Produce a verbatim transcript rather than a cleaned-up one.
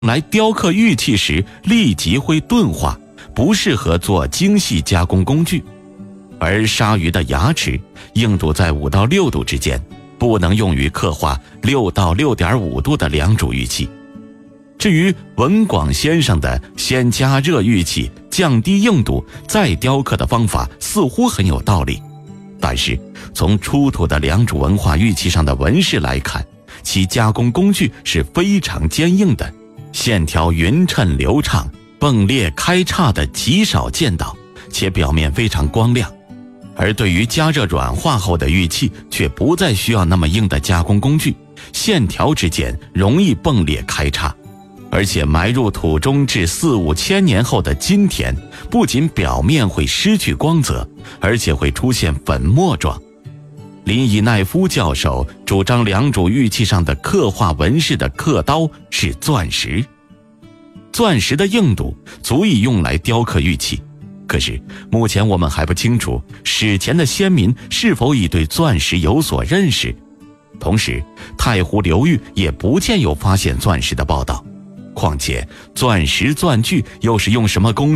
来雕刻玉器时立即会钝化，不适合做精细加工工具。而鲨鱼的牙齿硬度在五到六度之间，不能用于刻画六到六点五度的良渚玉器。至于文广先生的先加热玉器降低硬度再雕刻的方法似乎很有道理，但是从出土的良渚文化玉器上的纹饰来看，其加工工具是非常坚硬的，线条匀称流畅，迸裂开叉的极少见到，且表面非常光亮。而对于加热软化后的玉器，却不再需要那么硬的加工工具，线条之间容易迸裂开叉。而且埋入土中至四五千年后的今天，不仅表面会失去光泽，而且会出现粉末状。林以奈夫教授主张良渚玉器上的刻画纹饰的刻刀是钻石，钻石的硬度足以用来雕刻玉器。可是目前我们还不清楚史前的先民是否已对钻石有所认识，同时太湖流域也不见有发现钻石的报道。况且钻石钻具又是用什么工